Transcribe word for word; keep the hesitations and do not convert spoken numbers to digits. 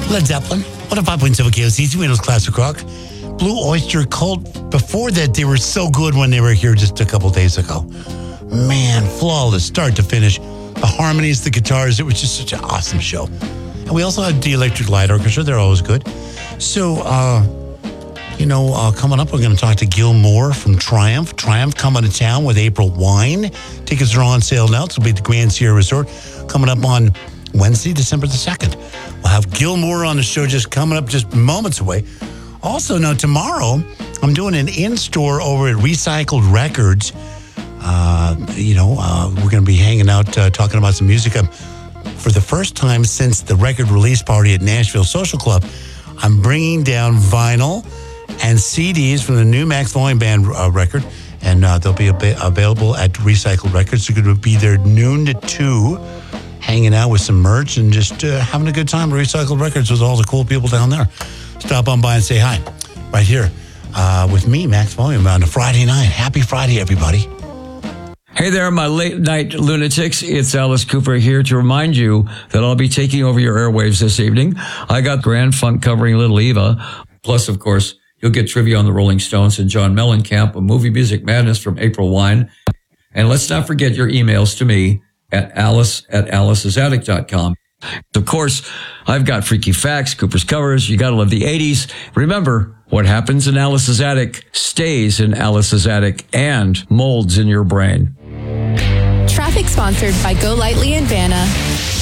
Led Zeppelin, one oh five point seven K O C, Toledo's Classic Rock. Blue Oyster Cult, before that, they were so good when they were here just a couple days ago. Man, flawless, start to finish. The harmonies, the guitars, it was just such an awesome show. And we also had the Electric Light Orchestra, they're always good. So, uh, you know, uh, coming up, we're going to talk to Gil Moore from Triumph. Triumph coming to town with April Wine. Tickets are on sale now. It'll be at the Grand Sierra Resort coming up on Wednesday, December the second. We'll have Gil Moore on the show just coming up just moments away. Also, now tomorrow, I'm doing an in-store over at Recycled Records. Uh, you know, uh, we're going to be hanging out uh, talking about some music. Um, for the first time since the record release party at Nashville Social Club, I'm bringing down vinyl and C Ds from the new Max Volume Band uh, record, and uh, they'll be ab- available at Recycled Records. They're going to be there noon to two, hanging out with some merch and just uh, having a good time at Recycled Records with all the cool people down there. Stop on by and say hi right here uh, with me, Max Volume, on a Friday night. Happy Friday, everybody. Hey there, my late night lunatics. It's Alice Cooper here to remind you that I'll be taking over your airwaves this evening. I got Grand Funk covering Little Eva. Plus, of course, you'll get trivia on the Rolling Stones and John Mellencamp, a movie music madness from April Wine. And let's not forget your emails to me at alice at alice's attic dot com. Of course, I've got freaky facts, Cooper's covers. You got to love the eighties. Remember, what happens in Alice's attic stays in Alice's attic and molds in your brain. Traffic sponsored by Go Lightly and Vanna.